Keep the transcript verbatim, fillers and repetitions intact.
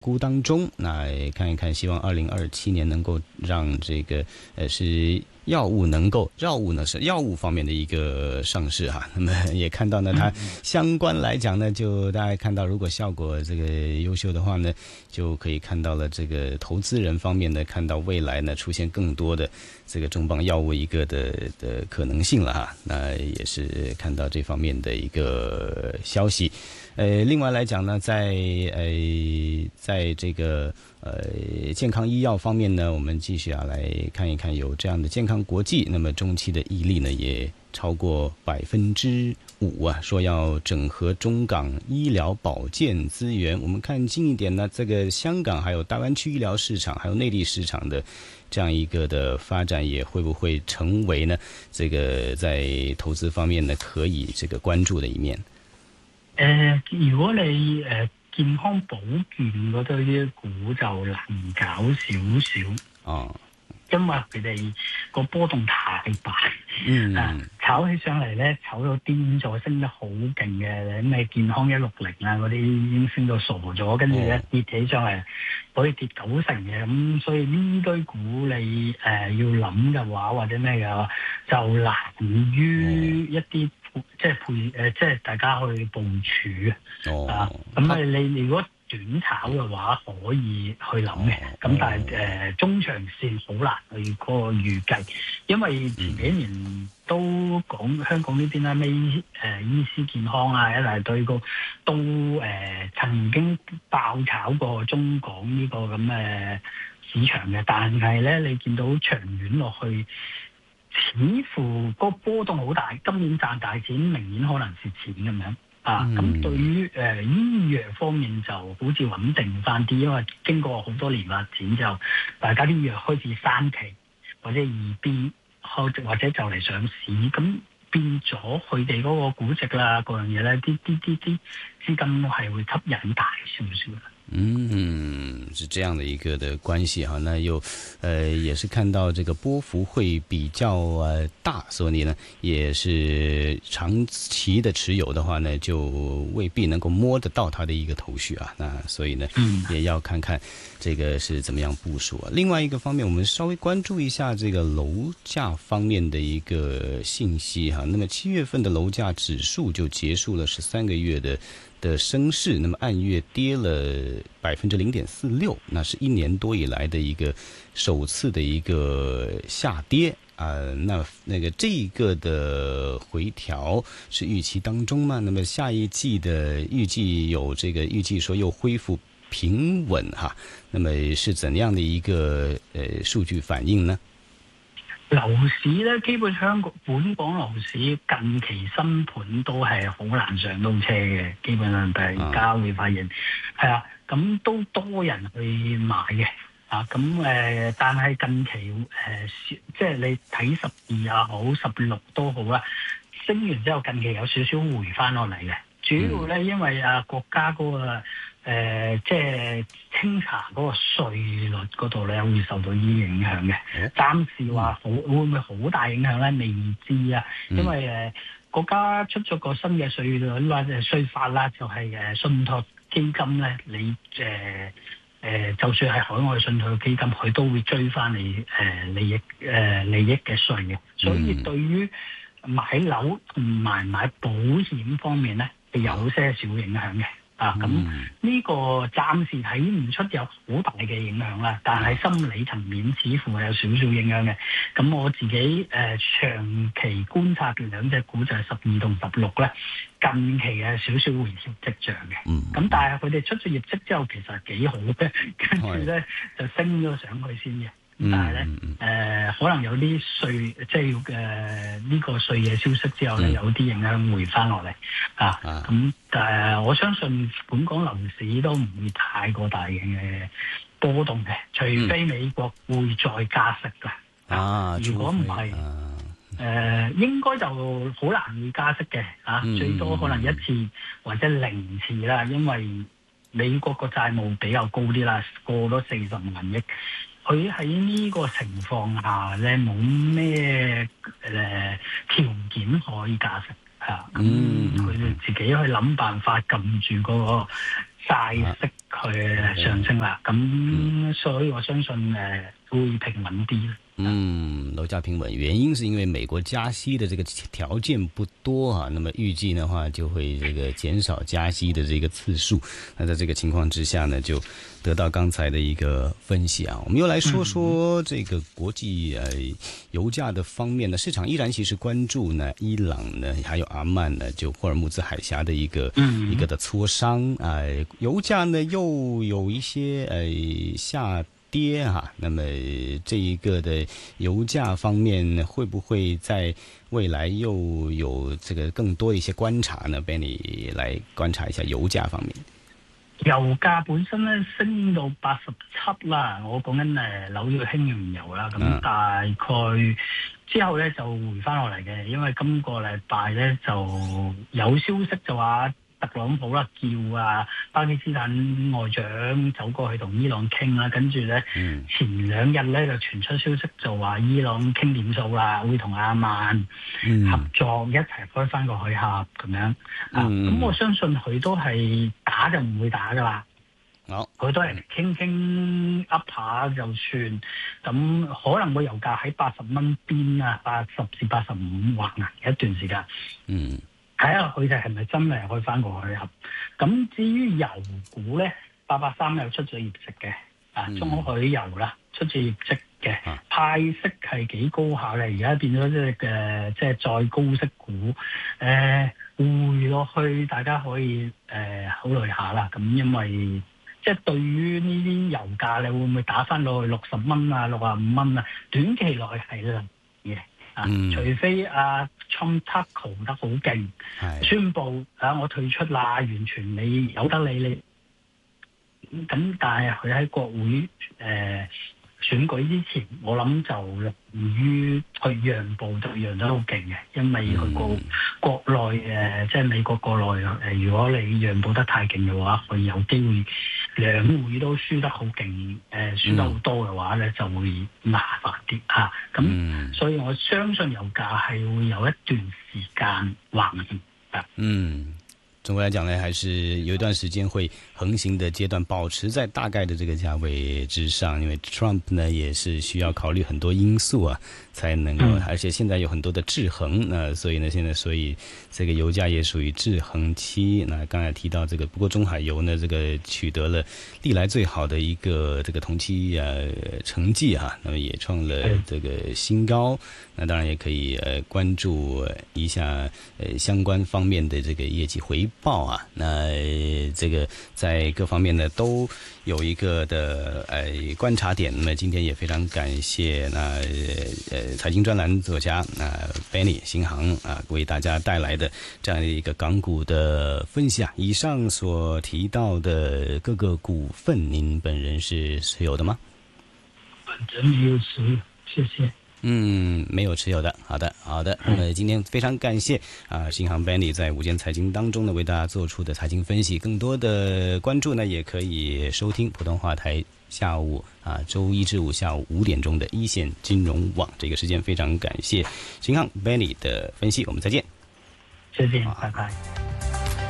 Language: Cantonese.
估当中，那看一看，希望二零二七年能够让这个呃是药物能够药物呢是药物方面的一个上市哈。那么也看到呢，它相关来讲呢，就大家看到，如果效果这个优秀的话呢，就可以看到了这个投资人方面呢，看到未来呢出现更多的这个重磅药物一个的的可能性了哈。那也是看到这方面的一个消息。呃，另外来讲呢，在呃，在这个呃健康医药方面呢，我们继续啊来看一看有这样的健康国际，那么中期的毅力呢也超过百分之五啊，说要整合中港医疗保健资源。我们看近一点呢，这个香港还有大湾区医疗市场，还有内地市场的这样一个的发展，也会不会成为呢这个在投资方面呢可以这个关注的一面？ 誒、呃，如果你誒、呃、健康保健嗰堆股就難搞少少， 哦， 因為佢哋個波動太大， 嗯， 啊，炒起上嚟咧，炒到癲咗，升得好勁嘅，咩健康一六零啊嗰啲已經升到傻咗，跟住咧跌起上嚟可以跌九成嘅，咁所以呢堆股你誒、呃、要諗嘅話，或者咩嘅話，就難於一啲。即係配誒，即係大家去部署、哦、啊！咁啊，你如果短炒嘅話，可以去諗嘅。咁、哦、但係誒、呃、中長線好難去個預計，因為前幾年都講香港呢邊啦，咩誒醫思健康啊一大堆個都誒、呃、曾經爆炒過中港呢個咁嘅市場嘅，但係咧你見到長遠落去。似乎個波動好大，今年賺大錢，明年可能蝕錢咁樣啊！咁、嗯、對於誒、呃、醫藥方面就好似穩定翻啲，因為經過好多年發展之後，大家啲藥開始三期或者二 B， 或者就嚟上市，咁變咗佢哋嗰個估值啦，嗰樣嘢咧，啲啲啲啲資金係會吸引大少少。 嗯，是这样的一个的关系哈，那又呃也是看到这个波幅会比较呃大，所以呢也是长期的持有的话呢，就未必能够摸得到它的一个头绪啊。那所以呢，也要看看这个是怎么样部署啊。另外一个方面，我们稍微关注一下这个楼价方面的一个信息哈。那么七月份的楼价指数就结束了十三个月的。的升势，那么按月跌了百分之零点四六，那是一年多以来的一个首次的一个下跌啊、呃。那那个这个的回调是预期当中吗？那么下一季的预计有这个预计说又恢复平稳哈，那么是怎样的一个呃数據反映呢？ 樓市咧，基本香港本港樓市近期新盤都係好難上到車嘅，基本上大家會發現係啊，咁都多人去買嘅啊，咁誒、呃，但係近期誒、呃，即係你睇十二也好，十六都好啦，升完之後近期有少少回翻落嚟嘅，主要咧因為啊國家嗰、那個。誒、呃，即係清查嗰個稅率嗰度咧，會受到呢啲影響嘅。暫時話好會唔會好大影響咧？未知啊，因為誒、呃、國家出咗個新嘅稅率或者稅法啦，就係、是、誒信託基金咧，你誒誒、呃，就算係海外信託基金，佢都會追翻你誒、呃、利益誒、呃、利益嘅稅嘅。所以對於買樓同埋買保險方面咧，係有些少影響嘅。啊，咁呢個暫時睇唔出有好大嘅影響啦，但係心理層面似乎係有少少影響嘅。咁我自己誒、呃、長期觀察嘅兩隻股就係十二同十六咧，近期係少少回調跡象嘅。咁、嗯、但係佢哋出咗業績之後，其實幾好嘅，跟住咧就升咗上去先嘅。但係咧，誒、呃、可能有啲稅，即係誒呢個稅嘅消息之後咧，有啲影響回翻落嚟啊。咁誒、呃，我相信本港樓市都唔會太過大嘅波動嘅，除非美國會再加息㗎。啊，如果唔係，誒、啊呃、應該就好難會加息嘅啊、嗯，最多可能一次或者零次啦，因為美國個債務比較高啲啦，過咗四十萬億。佢喺呢個情況下咧，冇咩誒條件可以加息嚇，咁佢哋自己去諗辦法撳住嗰個債息佢上升啦，咁、嗯、所以我相信誒會平穩啲。 嗯，樓價平穩，原因是因為美國加息的這個條件不多啊，那麼預計的話就會這個減少加息的這個次數。那在這個情況之下呢，就得到剛才的一個分析啊。我們又來說說這個國際呃油價的方面呢，市場依然其實關注呢伊朗呢，還有阿曼呢，就霍爾木茲海峽的一個、嗯、一個的磋商啊、呃，油價呢又有一些呃下跌哈、啊，那麼這一個的油價方面會不會在未來又有這個更多一些觀察呢？俾你來觀察一下油價方面。 油價本身咧升到八十七啦，我講緊誒紐約輕原油啦，咁大概之後咧就回翻落嚟嘅，因為今個禮拜咧就有消息就話特朗普啦叫啊巴基斯坦外長走過去同伊朗傾啦，跟住咧、嗯、前兩日咧就傳出消息就話伊朗傾掂數啦，會同阿曼合作一齊開翻個海峽咁樣、嗯、啊，咁我相信佢都係打就唔會打噶啦，佢、哦、都係傾傾噏下就算，咁可能個油價喺八十蚊邊啊，八十至八十五橫行一段時間。嗯。睇下佢哋係咪真係開翻個海峽？咁至於油股咧，八八三又出咗業績嘅，啊中海油啦出咗業績嘅，派息係幾高下嘅，而家變咗即係嘅即係再高息股，誒、呃、回落去大家可以誒、呃、考慮下啦。咁因為即係對於呢啲油價，你會唔會打翻落去六十蚊啊、六十五蚊啊？短期內係零嘅。啊嗯、除非阿 Trump tackle 得好勁，宣布啊我退出啦，完全你由得你你，咁但係佢喺國會誒、呃、選舉之前，我諗就樂於去讓步，就讓得好勁嘅，因為佢國、嗯、國內誒、呃、即係美國國內誒、呃，如果你讓步得太勁嘅話，佢有機會兩會都輸得好勁，誒、呃、輸得好多嘅話咧，就會麻煩啲嚇。咁、啊、所以我相信油價係會有一段時間橫行啊。嗯。 總歸來講呢，還是有一段時間會橫行的階段，保持在大概的這個價位之上。因為 Trump 呢也是需要考慮很多因素啊，才能夠，而且現在有很多的制衡，那所以呢，現在所以這個油價也屬於制衡期。那剛才提到這個，不過中海油呢，這個取得了歷來最好的一個這個同期呃成績哈、啊，那麼也創了這個新高。那當然也可以呃關注一下呃相關方面的這個業績回報啊，那這個在各方面呢都有一個的呃觀察點。那麼今天也非常感謝那呃財經專欄作家啊 Benny 新航啊為大家帶來的這樣的一個港股的分析啊。以上所提到的各個股份，您本人是持有的嗎？ 本人沒有持有，謝謝。 嗯，沒有持有的。好的，好的。那麼今天非常感謝啊，新航 Benny 在午間財經當中呢，為大家做出的財經分析。更多的關注呢，也可以收聽普通話台下午啊，周一至五下午五點鐘的一線金融網。這個時間非常感謝新航 Benny 的分析，我們再見。 再見，拜拜。